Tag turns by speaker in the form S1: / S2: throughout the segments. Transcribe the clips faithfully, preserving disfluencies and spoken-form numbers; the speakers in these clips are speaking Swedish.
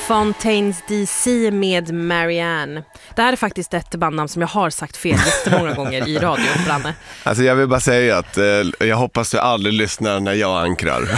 S1: Fontaines D C med Marianne. Det här är faktiskt ett bandnamn som jag har sagt fel jättemånga gånger i radio, Branne.
S2: Alltså jag vill bara säga att eh, jag hoppas du aldrig lyssnar när jag ankrar.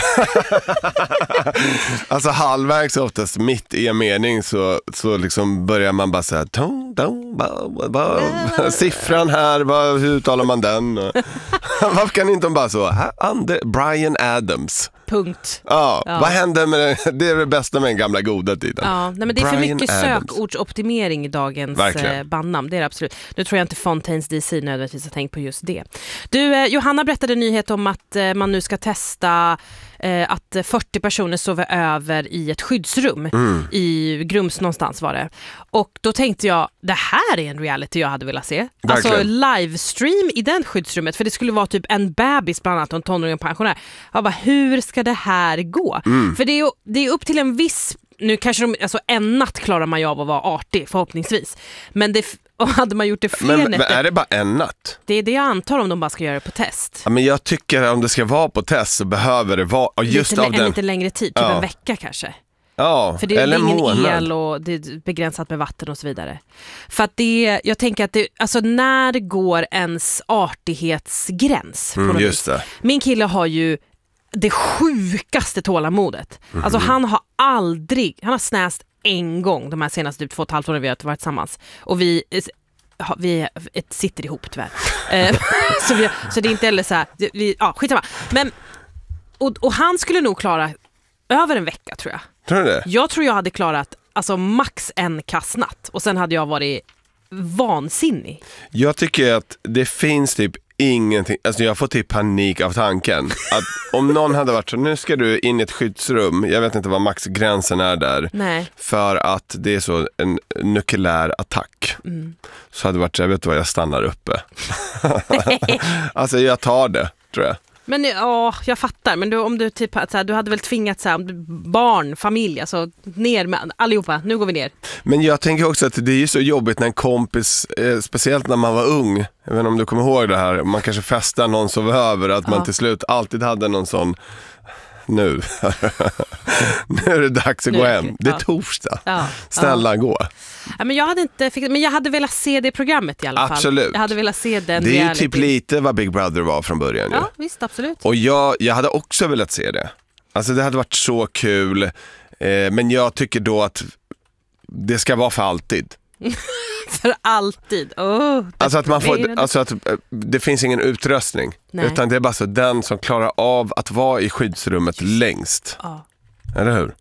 S2: Alltså halvvägs oftast mitt i en mening så, så liksom börjar man bara säga tom, tom, ba, ba, ba. Siffran här, ba, hur uttalar man den? Varför kan inte de bara så här, Ander, Bryan Adams.
S1: Punkt.
S2: Ja, ja, vad hände med det? Det är det bästa med den gamla goda tiden.
S1: Ja, nej, men det är
S2: Bryan
S1: för mycket
S2: Adams.
S1: sökordsoptimering i dagens eh, bandnamn. Det är det absolut. Nu tror jag inte Fontaines D C nödvändigtvis har tänkt på just det. Du, eh, Johanna berättade en nyhet om att eh, man nu ska testa eh, att fyrtio personer sover över i ett skyddsrum mm. i Grums någonstans var det. Och då tänkte jag, det här är en reality jag hade velat se. Verkligen. Alltså livestream i den skyddsrummet, för det skulle vara typ en bebis bland annat och en tonåring och pensionär. Jag bara, hur ska det här gå? Mm. För det är, det är upp till en viss, nu kanske de, alltså en natt klarar man ju av att vara artig förhoppningsvis. Men det, och hade man gjort det fler
S2: men,
S1: nätter,
S2: men är det bara en natt?
S1: Det är det jag antar om de bara ska göra det på test.
S2: Ja, men jag tycker om det ska vara på test så behöver det vara och just
S1: lite,
S2: av
S1: en
S2: den...
S1: lite längre tid, typ ja. en vecka kanske.
S2: Ja,
S1: för det är
S2: eller
S1: ingen
S2: månad.
S1: el och det är begränsat med vatten och så vidare. För att det, jag tänker att det, alltså när går ens artighetsgräns på
S2: mm,
S1: något
S2: just
S1: vis?
S2: det.
S1: Min kille har ju det sjukaste tålamodet. Mm. Alltså han har aldrig, han har snäst en gång de här senaste typ två och ett halvt åren vi har varit tillsammans. Och vi, vi ett, sitter ihop tyvärr. så, vi, så det är inte heller så här, vi, ja skitsamma. Men, och, och han skulle nog klara över en vecka tror jag.
S2: Tror du det?
S1: Jag tror jag hade klarat alltså max en kastnatt och sen hade jag varit vansinnig.
S2: Jag tycker att det finns typ ingenting, alltså jag får typ panik av tanken att om någon hade varit så, nu ska du in i ett skyddsrum, jag vet inte vad maxgränsen är där. Nej. För att det är så en nukleär attack. Mm. Så hade det varit så, jag vet vad, jag stannar uppe. Alltså jag tar det, tror jag.
S1: Men ja, jag fattar. Men du, om du typ så här, du hade väl tvingat så här, barn, familj, alltså ner med allihopa. Nu går vi ner.
S2: Men jag tänker också att det är ju så jobbigt när en kompis, eh, speciellt när man var ung. Jag vet inte om du kommer ihåg det här. Man kanske festar någon sov över, att ja. man till slut alltid hade någon sån. Nu. Nu är det dags att nu, gå hem. Det är ja. torsdag. Ja. Snälla ja. gå.
S1: Ja, men jag hade inte men jag hade velat se det programmet i alla fall.
S2: Absolut.
S1: Jag hade velat se den.
S2: Det är
S1: reality.
S2: ju typ lite vad Big Brother var från början.
S1: Ja,
S2: ju.
S1: visst, absolut.
S2: Och jag, jag hade också velat se det. Alltså det hade varit så kul. Eh, men jag tycker då att det ska vara för alltid.
S1: För alltid. Oh,
S2: alltså att man får, alltså att det finns ingen utröstning. Nej. Utan det är bara så den som klarar av att vara i skyddsrummet just längst. Ja. Eller hur?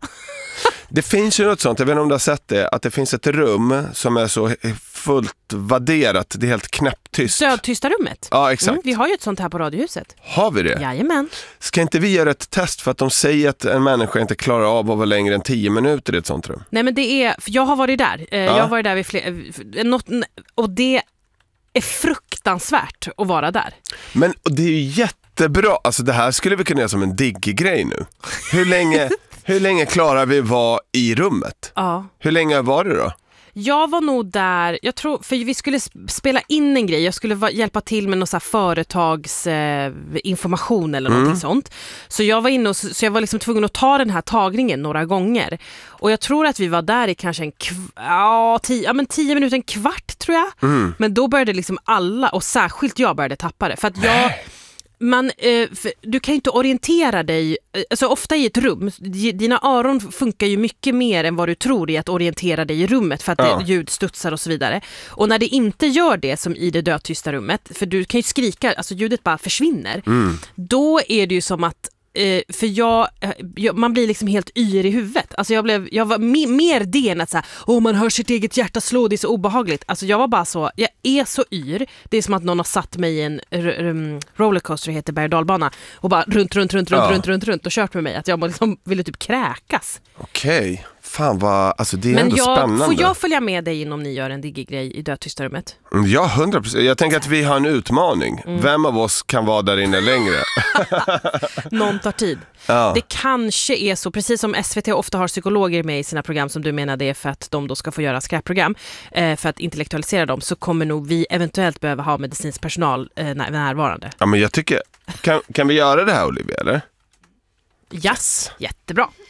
S2: Det finns ju något sånt, jag vet inte om du har sett det, att det finns ett rum som är så fullt vadderat, det är helt knäpptyst.
S1: Dödtysta rummet?
S2: Ja, exakt. Mm,
S1: vi har ju ett sånt här på Radiohuset.
S2: Har vi det?
S1: Jajamän.
S2: Ska inte vi göra ett test för att de säger att en människa inte klarar av att vara längre än tio minuter i ett sånt rum? Nej,
S1: men det är, för jag har varit där. Ja. Jag har varit där vid fler, något, och det är fruktansvärt att vara där.
S2: Men det är ju jättebra, alltså det här skulle vi kunna göra som en digg-grej nu. Hur länge... Hur länge klarar vi vara i rummet? Ja. Hur länge var det då?
S1: Jag var nog där, jag tror, för vi skulle spela in en grej. Jag skulle va, hjälpa till med någon så här företagsinformation eh, eller någonting mm. sånt. Så jag var inne och, så jag var liksom tvungen att ta den här tagningen några gånger. Och jag tror att vi var där i kanske en kv- ja, tio, ja, men tio minuter, en kvart tror jag. Mm. Men då började liksom alla, och särskilt jag började tappa det. För att jag... Man, eh, du kan ju inte orientera dig, alltså ofta i ett rum, dina öron funkar ju mycket mer än vad du tror i att orientera dig i rummet för att ja. det, ljud studsar och så vidare. Och när det inte gör det som i det dödtysta rummet, för du kan ju skrika, alltså ljudet bara försvinner, mm. då är det ju som att Eh, för jag, jag, man blir liksom helt yr i huvudet. Alltså jag blev, jag var me, mer det än att såhär, åh man hör sitt eget hjärta slå, det är så obehagligt. Alltså jag var bara så, jag är så yr. Det är som att någon har satt mig i en r- r- rollercoaster, heter berg- och dalbana, och bara runt, runt, runt, ja. runt, runt, runt, runt och kört med mig. Att jag liksom ville typ kräkas.
S2: Okej. Okay. Fan vad, alltså det är
S1: men
S2: ändå
S1: jag,
S2: spännande.
S1: Får jag följa med dig in om ni gör en digg-grej i dödtysta rummet?
S2: Ja, hundra procent. Jag tänker att vi har en utmaning. Mm. Vem av oss kan vara där inne längre?
S1: Någon tar tid. Ja. Det kanske är så, precis som S V T ofta har psykologer med i sina program, som du menar det är för att de då ska få göra skräpprogram, eh, för att intellektualisera dem, så kommer nog vi eventuellt behöva ha medicinsk personal eh, närvarande.
S2: Ja, men jag tycker, kan, kan vi göra det här, Olivia, eller?
S1: Yes, jättebra.